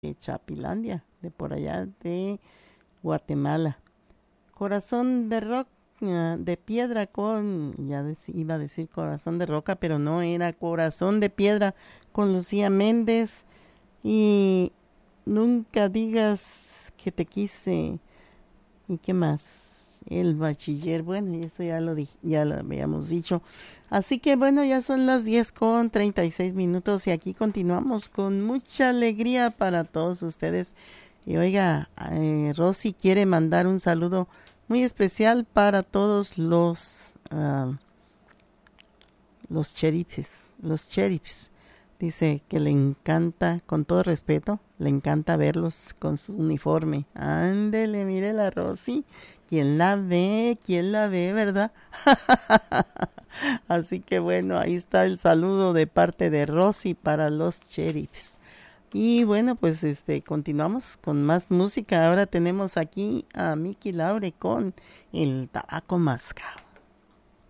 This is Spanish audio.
de Chapilandia, de por allá de Guatemala. Corazón de rock, de piedra con, iba a decir corazón de roca, pero no, era corazón de piedra con Lucía Méndez. Y nunca digas que te quise. ¿Y qué más? El bachiller, bueno, y eso ya lo habíamos dicho. Así que bueno, ya son las 10:36 y aquí continuamos con mucha alegría para todos ustedes. Y oiga, Rosy quiere mandar un saludo muy especial para todos los sheriffs. Dice que le encanta, con todo respeto, le encanta verlos con su uniforme. Ándele, mire la Rosy. ¿Quién la ve? ¿Quién la ve, verdad? Así que bueno, ahí está el saludo de parte de Rosy para los sheriffs. Y bueno, pues continuamos con más música. Ahora tenemos aquí a Miki Laure con el tabaco mascado.